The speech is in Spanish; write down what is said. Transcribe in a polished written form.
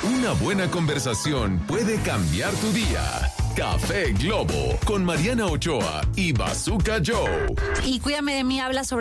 Una buena conversación puede cambiar tu día. Café Globo con Mariana Ochoa y Bazooka Joe. Y Cuídame de mí habla sobre